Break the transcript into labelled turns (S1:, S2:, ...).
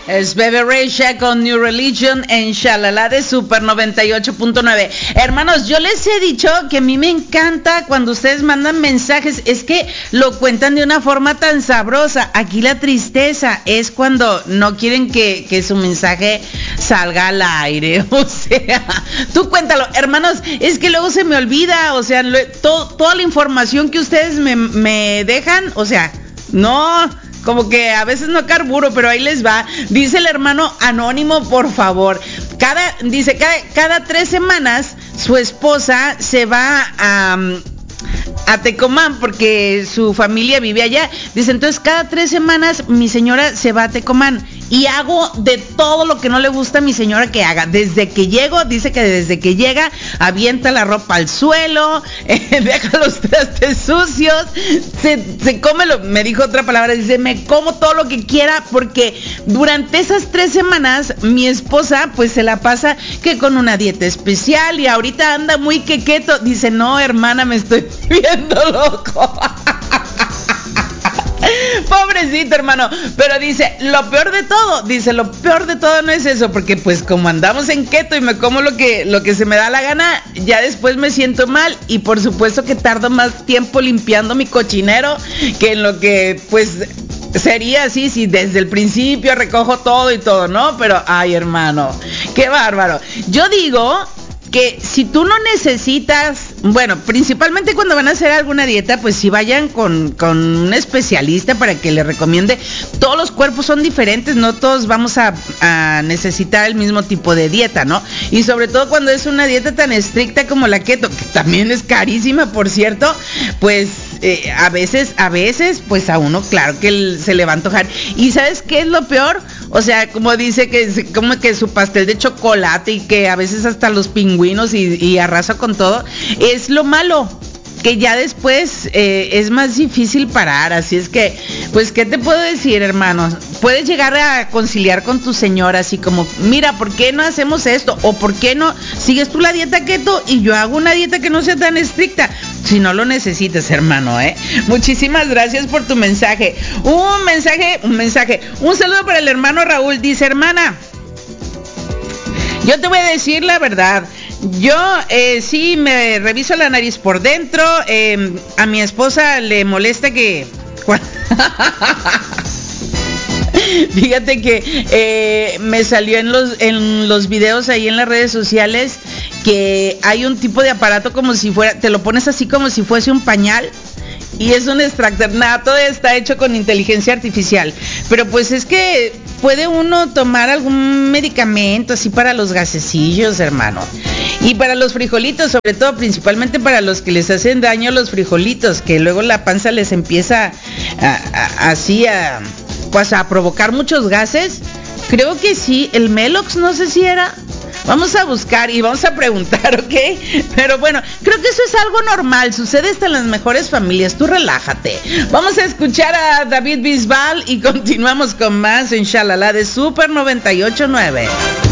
S1: Es Bebe Rexha con New Religion en Shalala de Super 98.9. Hermanos, yo les he dicho que a mí me encanta cuando ustedes mandan mensajes. Es que lo cuentan de una forma tan sabrosa. Aquí la tristeza es cuando no quieren que su mensaje salga al aire. O sea, tú cuéntalo. Hermanos, es que luego se me olvida. O sea, toda la información que ustedes me dejan, o sea, no... Como que a veces no carburo, pero ahí les va. Dice el hermano anónimo, por favor. Cada 3 semanas su esposa se va a Tecomán porque su familia vive allá. Dice, entonces cada 3 semanas mi señora se va a Tecomán y hago de todo lo que no le gusta a mi señora que haga. Desde que llego, dice que desde que llega avienta la ropa al suelo, deja los trastes sucios, se come me dijo otra palabra, dice, me como todo lo que quiera, porque durante esas 3 semanas mi esposa pues se la pasa que con una dieta especial y ahorita anda muy keto. Dice, no, hermana, me estoy viendo loco. Pobrecito, hermano. Pero dice, lo peor de todo no es eso, porque pues como andamos en keto y me como lo que se me da la gana, ya después me siento mal y por supuesto que tardo más tiempo limpiando mi cochinero que en lo que pues sería así si desde el principio recojo todo y todo, ¿no? Pero ay, hermano, qué bárbaro. Yo digo que si tú no necesitas, bueno, principalmente cuando van a hacer alguna dieta, pues si vayan con un especialista para que le recomiende. Todos los cuerpos son diferentes, no todos vamos a necesitar el mismo tipo de dieta, ¿no? Y sobre todo cuando es una dieta tan estricta como la keto, que también es carísima, por cierto, pues a veces, pues a uno, claro que se le va a antojar. ¿Y sabes qué es lo peor? O sea, como dice como que su pastel de chocolate y que a veces hasta los pingüinos y arrasa con todo, es lo malo, que ya después es más difícil parar. Así es que, pues, ¿qué te puedo decir, hermano? Puedes llegar a conciliar con tu señora, así como, mira, ¿por qué no hacemos esto? O ¿por qué no sigues tú la dieta keto y yo hago una dieta que no sea tan estricta? Si no lo necesitas, hermano, Muchísimas gracias por tu mensaje. Un mensaje. Un saludo para el hermano Raúl. Dice, hermana, yo te voy a decir la verdad. Yo sí me reviso la nariz por dentro. A mi esposa le molesta que... Fíjate que me salió en los videos ahí en las redes sociales que hay un tipo de aparato como si fuera, te lo pones así como si fuese un pañal y es un extractor. Nada, todo está hecho con inteligencia artificial, pero pues es que puede uno tomar algún medicamento así para los gasecillos, hermano, y para los frijolitos, sobre todo, principalmente para los que les hacen daño los frijolitos, que luego la panza les empieza a provocar muchos gases. Creo que sí, el Melox, no sé si era. Vamos a buscar y vamos a preguntar, ¿ok? Pero bueno, creo que eso es algo normal, sucede hasta en las mejores familias, tú relájate. Vamos a escuchar a David Bisbal y continuamos con más en Shalala de Super 98.9.